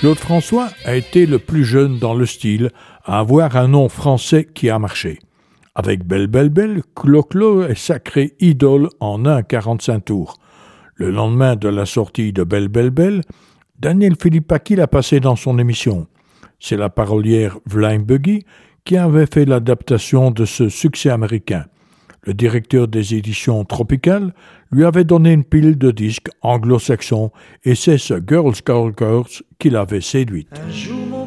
Claude François a été le plus jeune dans le style à avoir un nom français qui a marché. Avec Belle Belle Belle, Clo-Clo est sacré idole en 1,45 tours. Le lendemain de la sortie de Belle Belle Belle, Daniel Philippaki l'a passé dans son émission. C'est la parolière Vline Buggy qui avait fait l'adaptation de ce succès américain. Le directeur des éditions Tropical lui avait donné une pile de disques anglo-saxons et c'est ce Girls Girls Girls qui l'avait séduite.